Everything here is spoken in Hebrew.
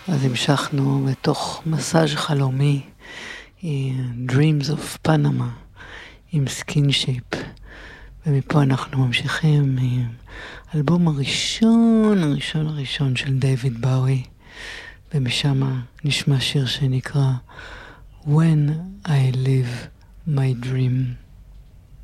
אז המשכנו בתוך מסאז' חלומי, Dreams of Panama, עם סקינשיפ, ומפה אנחנו ממשיכים עם האלבום הראשון של דיוויד באוי, ומשם נשמע שיר שנקרא When I Live My Dream.